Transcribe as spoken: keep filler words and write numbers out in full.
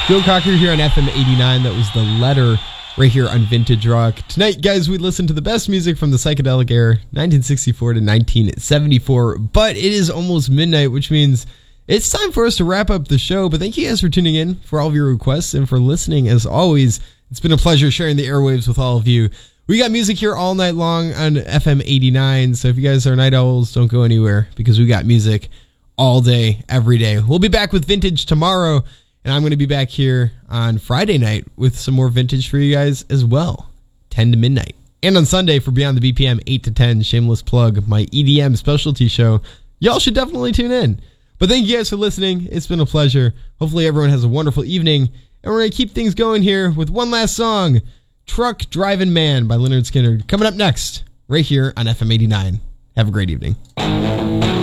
Joe Cocker here on F M eighty-nine. That was The Letter right here on Vintage Rock. Tonight, guys, we listen to the best music from the psychedelic era, nineteen sixty-four to nineteen seventy-four. But it is almost midnight, which means it's time for us to wrap up the show. But thank you guys for tuning in, for all of your requests, and for listening. As always, it's been a pleasure sharing the airwaves with all of you. We got music here all night long on F M eighty-nine. So if you guys are night owls, don't go anywhere, because we got music all day, every day. We'll be back with Vintage tomorrow. And I'm going to be back here on Friday night with some more vintage for you guys as well, ten to midnight. And on Sunday for Beyond the B P M, eight to ten, shameless plug, my E D M specialty show. Y'all should definitely tune in. But thank you guys for listening. It's been a pleasure. Hopefully everyone has a wonderful evening. And we're going to keep things going here with one last song, Truck Driving Man by Lynyrd Skynyrd. Coming up next, right here on F M eighty-nine. Have a great evening.